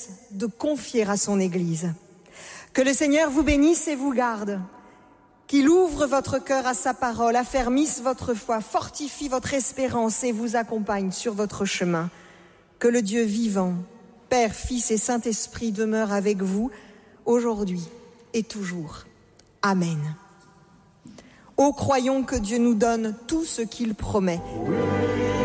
cesse de confier à son Église. Que le Seigneur vous bénisse et vous garde, qu'il ouvre votre cœur à sa parole, affermisse votre foi, fortifie votre espérance et vous accompagne sur votre chemin. Que le Dieu vivant, Père, Fils et Saint-Esprit demeure avec vous aujourd'hui et toujours. Amen. Ô croyons que Dieu nous donne tout ce qu'il promet.